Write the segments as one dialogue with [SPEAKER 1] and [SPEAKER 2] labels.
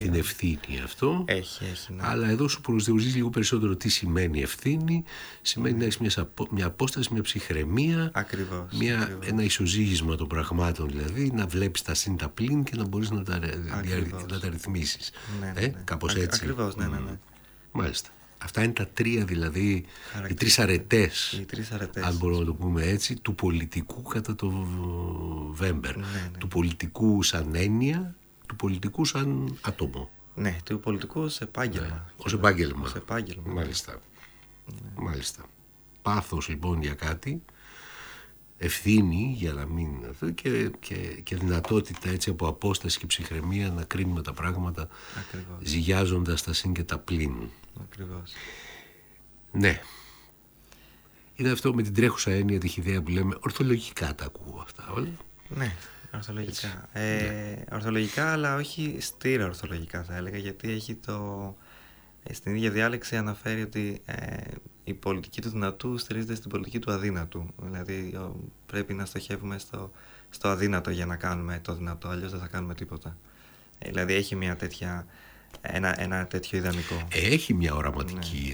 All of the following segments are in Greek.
[SPEAKER 1] την ευθύνη αυτό.
[SPEAKER 2] Έχει, ναι.
[SPEAKER 1] Αλλά εδώ σου προσδιορίζει λίγο περισσότερο τι σημαίνει ευθύνη. Σημαίνει να έχεις μια απόσταση, μια ψυχραιμία.
[SPEAKER 2] Ακριβώς.
[SPEAKER 1] Ένα ισοζύγισμα των πραγμάτων, δηλαδή να βλέπεις τα συν τα πλην και να μπορείς να τα ρυθμίσεις.
[SPEAKER 2] Ναι.
[SPEAKER 1] Κάπως έτσι.
[SPEAKER 2] Ακριβώς, ναι.
[SPEAKER 1] Μάλιστα. Αυτά είναι τα τρία, δηλαδή, οι τρεις αρετές, αν μπορούμε να το πούμε έτσι, του πολιτικού κατά το Βέμπερ.
[SPEAKER 2] Ναι.
[SPEAKER 1] Του πολιτικού σαν έννοια, του πολιτικού σαν άτομο.
[SPEAKER 2] Ναι, του πολιτικού ως επάγγελμα.
[SPEAKER 1] Ως επάγγελμα.
[SPEAKER 2] Μάλιστα.
[SPEAKER 1] Μάλιστα. Πάθος λοιπόν για κάτι, ευθύνη για να μην... και δυνατότητα έτσι από απόσταση και ψυχραιμία να κρίνουμε τα πράγματα.
[SPEAKER 2] Ακριβώς.
[SPEAKER 1] Ζυγιάζοντας τα συν και τα πλην.
[SPEAKER 2] Ακριβώς.
[SPEAKER 1] Ναι. Είναι αυτό με την τρέχουσα έννοια, τη ιδέα που λέμε, ορθολογικά τα ακούω αυτά όλα.
[SPEAKER 2] Ναι, ορθολογικά. Ορθολογικά, αλλά όχι στήρα ορθολογικά θα έλεγα, γιατί έχει στην ίδια διάλεξη αναφέρει ότι η πολιτική του δυνατού στηρίζεται στην πολιτική του αδύνατου. Δηλαδή πρέπει να στοχεύουμε στο αδύνατο για να κάνουμε το δυνατό, αλλιώς δεν θα κάνουμε τίποτα. Δηλαδή έχει μια τέτοια... Ένα τέτοιο ιδανικό.
[SPEAKER 1] Έχει μια οραματική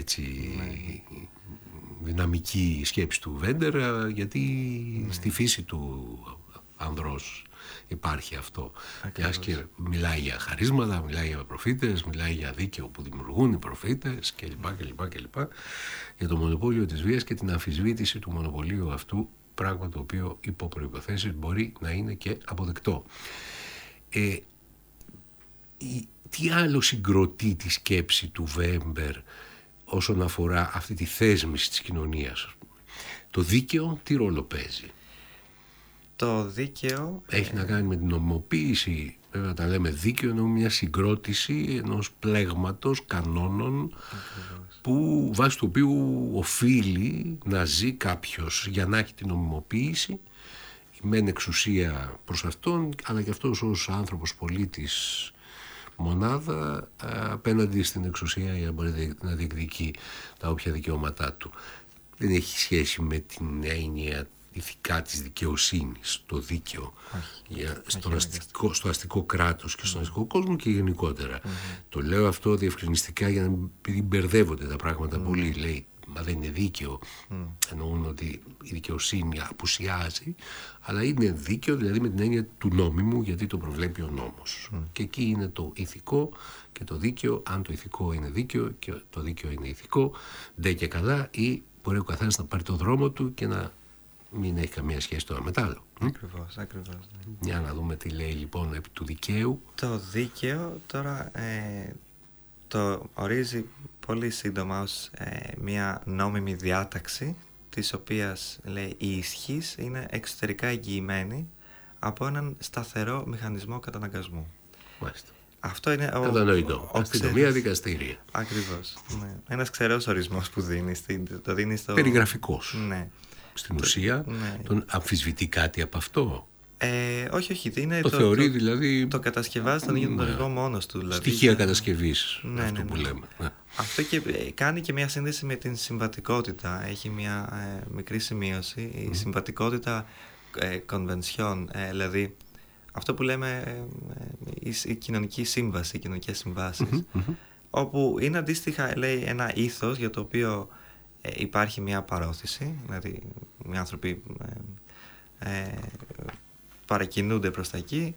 [SPEAKER 1] δυναμική σκέψη του Βέντερ, γιατί στη φύση του ανδρός υπάρχει αυτό. Μιας και μιλάει για χαρίσματα, μιλάει για προφήτες, μιλάει για δίκαιο που δημιουργούν οι προφήτες κλπ. Για το μονοπόλιο της βίας και την αμφισβήτηση του μονοπωλίου αυτού, πράγμα το οποίο υπό προϋποθέσεις μπορεί να είναι και αποδεκτό. Τι άλλο συγκροτεί τη σκέψη του Βέμπερ όσον αφορά αυτή τη θέσμηση της κοινωνίας? Το δίκαιο τι ρόλο παίζει?
[SPEAKER 2] Το δίκαιο...
[SPEAKER 1] Έχει να κάνει με την νομιμοποίηση. Βέβαια, όταν λέμε δίκαιο εννοούμε μια συγκρότηση ενός πλέγματος κανόνων που, βάσει του οποίου οφείλει να ζει κάποιος για να έχει την νομιμοποίηση, η μεν εξουσία προς αυτόν, αλλά και αυτός ως άνθρωπος πολίτης μονάδα απέναντι στην εξουσία για να μπορεί να διεκδικεί τα όποια δικαιώματά του. Δεν έχει σχέση με την έννοια ηθικά της δικαιοσύνης, το δίκαιο στο αστικό κράτος και στον αστικό κόσμο και γενικότερα. Το λέω αυτό διευκρινιστικά για να μην μπερδεύονται τα πράγματα πολύ. Λέει, μα δεν είναι δίκαιο. Εννοούν ότι η δικαιοσύνη απουσιάζει, αλλά είναι δίκαιο δηλαδή με την έννοια του νόμιμου, γιατί το προβλέπει ο νόμος. Και εκεί είναι το ηθικό και το δίκαιο. Αν το ηθικό είναι δίκαιο και το δίκαιο είναι ηθικό, ντε και καλά, ή μπορεί ο καθένας να πάρει το δρόμο του και να μην έχει καμία σχέση το ένα με το άλλο.
[SPEAKER 2] Ακριβώς.
[SPEAKER 1] Για να δούμε τι λέει λοιπόν επί του δικαίου.
[SPEAKER 2] Το δίκαιο τώρα το ορίζει πολύ σύντομα ως μια νόμιμη διάταξη, της οποίας λέει η ισχύς είναι εξωτερικά εγγυημένη από έναν σταθερό μηχανισμό καταναγκασμού.
[SPEAKER 1] Μάλιστα.
[SPEAKER 2] Αυτό είναι
[SPEAKER 1] κατανοητό. Αστυνομία, δικαστήρια.
[SPEAKER 2] Ακριβώς. Ναι. Ένας ξερός ορισμός που το δίνει στο...
[SPEAKER 1] Περιγραφικός.
[SPEAKER 2] Ναι.
[SPEAKER 1] Στην ουσία, τον αμφισβητεί κάτι από αυτό?
[SPEAKER 2] Όχι. Είναι
[SPEAKER 1] το θεωρεί δηλαδή...
[SPEAKER 2] Το κατασκευάζει τον ίδιο τον ορισμό μόνος του. Δηλαδή,
[SPEAKER 1] στοιχεία κατασκευής, αυτό που λέμε. Ναι.
[SPEAKER 2] Αυτό και κάνει και μια σύνδεση με την συμβατικότητα. Έχει μια μικρή σημείωση. Η συμβατικότητα κονβενσιών, δηλαδή αυτό που λέμε η κοινωνική σύμβαση, οι κοινωνικές συμβάσεις, όπου είναι αντίστοιχα, λέει, ένα ήθος για το οποίο υπάρχει μια παρόθηση, δηλαδή οι άνθρωποι παρακινούνται προς τα εκεί,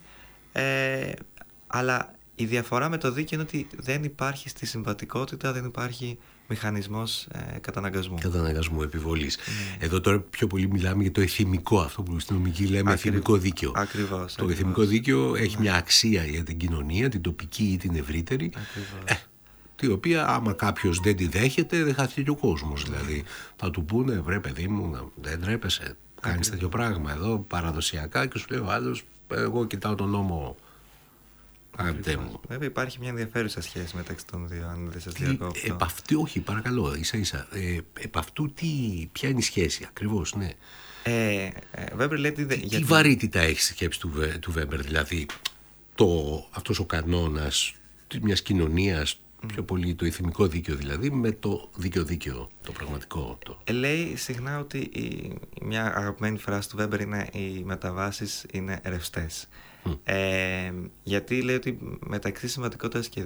[SPEAKER 2] αλλά η διαφορά με το δίκαιο είναι ότι δεν υπάρχει στη συμβατικότητα, δεν υπάρχει μηχανισμός καταναγκασμού.
[SPEAKER 1] Καταναγκασμού, επιβολής. Εδώ τώρα πιο πολύ μιλάμε για το εθιμικό, αυτό που στην νομική λέμε εθιμικό δίκαιο.
[SPEAKER 2] Ακριβώς.
[SPEAKER 1] Το εθιμικό δίκαιο έχει μια αξία για την κοινωνία, την τοπική ή την ευρύτερη, τη οποία άμα κάποιος δεν τη δέχεται, δεν χάθηκε και ο κόσμος. Δηλαδή θα του πούνε, βρε παιδί μου, δεν τρέπεσαι, κάνεις τέτοιο πράγμα εδώ παραδοσιακά, και σου λέει ο άλλος, εγώ κοιτάω τον νόμο.
[SPEAKER 2] Βέβαια υπάρχει μια ενδιαφέρουσα σχέση μεταξύ των δύο, αν δεν σας διακόπτω.
[SPEAKER 1] Επ' αυτού, όχι, παρακαλώ, ίσα-ίσα. Επ' αυτού ποια είναι η σχέση ακριβώς, ναι.
[SPEAKER 2] Βέμπερ λέει
[SPEAKER 1] τι βαρύτητα έχει στη σκέψη του Βέμπερ, δηλαδή αυτός ο κανόνας μιας κοινωνίας, πιο πολύ το ηθιμικό δίκαιο δηλαδή, με το δίκαιο, το πραγματικό.
[SPEAKER 2] Λέει συχνά ότι μια αγαπημένη φράση του Βέμπερ είναι οι μεταβάσεις είναι ρευστές. Γιατί λέει ότι μεταξύ συμβατικότητας και